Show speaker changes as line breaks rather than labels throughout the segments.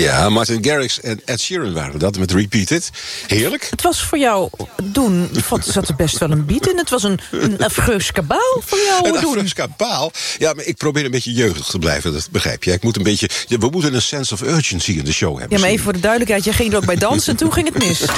Ja, Martin Garrix en Ed Sheeran waren dat met Repeated. Heerlijk.
Het was voor jou doen, zat er best wel een beat in. Het was een afreus kabaal voor jou doen.
Een afreus kabaal? Ja, maar ik probeer een beetje jeugdig te blijven, dat begrijp je. Ik moet een beetje, we moeten een sense of urgency in de show hebben.
Ja, maar even voor de duidelijkheid, jij ging er ook bij dansen en toen ging het mis. Ja.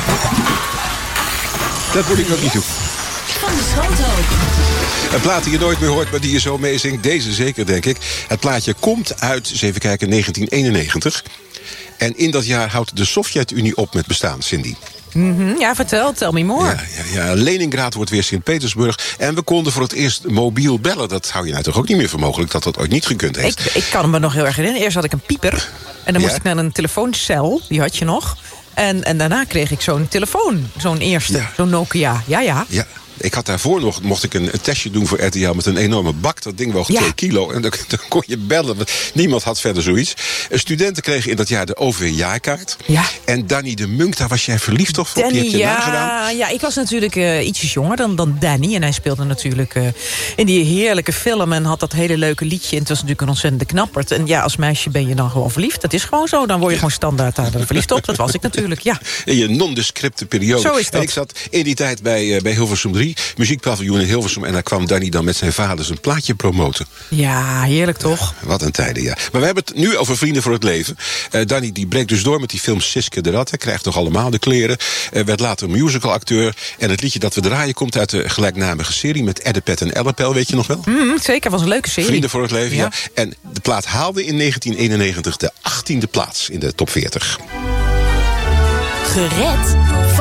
Dat moet ik ook niet doen.
Van de Schothoek.
Een plaat die je nooit meer hoort, maar die je zo meezingt. Deze zeker, denk ik. Het plaatje komt uit, eens even kijken, 1991. En in dat jaar houdt de Sovjet-Unie op met bestaan, Cindy.
Ja, vertel, tell me more.
Ja, Leningrad wordt weer Sint-Petersburg. En we konden voor het eerst mobiel bellen. Dat hou je nou toch ook niet meer voor mogelijk, dat dat ooit niet gekund heeft.
Ik kan me nog heel erg herinneren. Eerst had ik een pieper. En dan moest ik naar een telefooncel, die had je nog. En daarna kreeg ik zo'n telefoon, zo'n eerste, zo'n Nokia. Ja.
Ik had daarvoor mocht ik een testje doen voor RTL met een enorme bak. Dat ding woog 2 kilo. En dan kon je bellen. Niemand had verder zoiets. Studenten kregen in dat jaar de OV-jaarkaart.
Ja.
En Danny de Munk, daar was jij verliefd op? Danny, die heb je nagedaan.
Ja, ik was natuurlijk ietsjes jonger dan Danny. En hij speelde natuurlijk in die heerlijke film. En had dat hele leuke liedje. En het was natuurlijk een ontzettende knappert. En ja, als meisje ben je dan gewoon verliefd. Dat is gewoon zo. Dan word je gewoon standaard daar verliefd op. Dat was ik natuurlijk, ja.
In je nondescripte periode.
Zo is dat.
En ik zat in die tijd bij Hilversum 3. Muziekpaviljoen in Hilversum. En daar kwam Danny dan met zijn vader zijn plaatje promoten.
Ja, heerlijk toch?
Wat een tijden, ja. Maar we hebben het nu over Vrienden voor het Leven. Danny die breekt dus door met die film Siske de Rat. Hij krijgt toch allemaal de kleren. Werd later musicalacteur. En het liedje dat we draaien komt uit de gelijknamige serie met Eddepet en Ellepel, weet je nog wel?
Zeker, was een leuke serie.
Vrienden voor het Leven, ja. En de plaat haalde in 1991 de 18e plaats in de top 40.
Gered